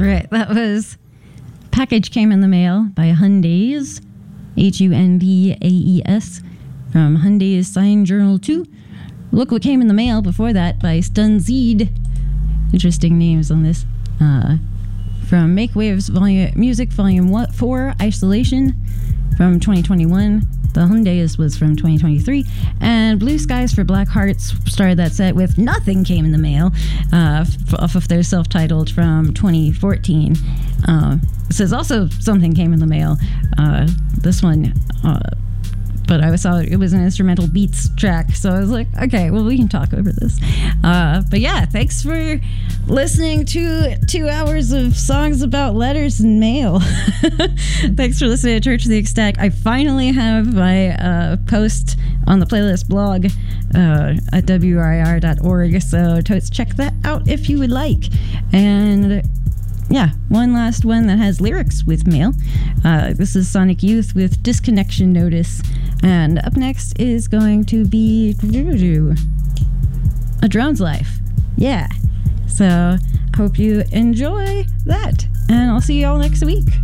right, that was Package Came in the Mail by Hyundai's, Hundaes, from Hyundai's Sign Journal 2. Look What Came in the Mail before that by Stunzeed. Interesting names on this. From Make Waves Music Volume 4, Isolation, from 2021. The Hyundai's was from 2023. And Blue Skies for Black Hearts started that set with Nothing Came in the Mail, off of their self-titled from 2014. It says also Something Came in the Mail. This one, but I saw it was an instrumental beats track, so I was like, okay, well, we can talk over this. But yeah, thanks for listening to 2 hours of songs about letters and mail. Thanks for listening to Church of the Ecstatic. I finally have my post on the playlist blog at WRIR.org, so totes check that out if you would like. And yeah, one last one that has lyrics with mail. This is Sonic Youth with Disconnection Notice. And up next is going to be A Drone's Life. Yeah. So hope you enjoy that. And I'll see you all next week.